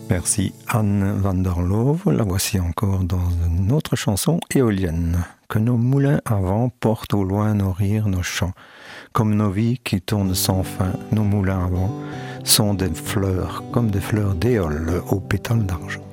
Merci Anne van der Love. La voici encore dans une autre chanson éolienne. Que nos moulins à vent portent au loin nos rires, nos chants. Comme nos vies qui tournent sans fin, nos moulins à vent sont des fleurs, comme des fleurs d'éole aux pétales d'argent.